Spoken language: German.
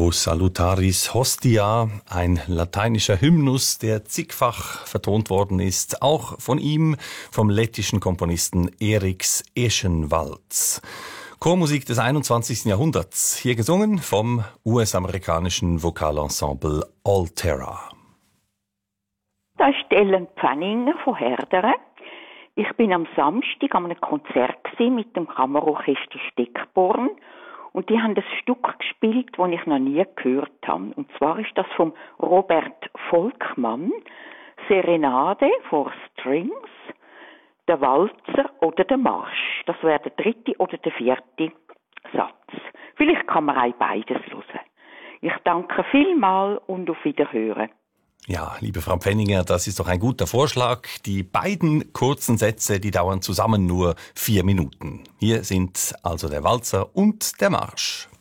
O Salutaris Hostia, ein lateinischer Hymnus, der zigfach vertont worden ist, auch von ihm, vom lettischen Komponisten Eriks Eschenwalds. Chormusik des 21. Jahrhunderts, hier gesungen vom US-amerikanischen Vokalensemble Altera. Das ist Ellen Pfanninger von Herderen. Ich bin am Samstag an einem Konzert mit dem Kammerorchester Steckborn und die haben ein Stück gespielt, das ich noch nie gehört habe. Und zwar ist das vom Robert Volkmann, Serenade for Strings, der Walzer oder der Marsch. Das wäre der 3. oder der 4. Satz. Vielleicht kann man auch beides hören. Ich danke vielmals und auf Wiederhören. Ja, liebe Frau Pfenninger, das ist doch ein guter Vorschlag. Die beiden kurzen Sätze, die dauern zusammen nur 4 Minuten. Hier sind also der Walzer und der Marsch.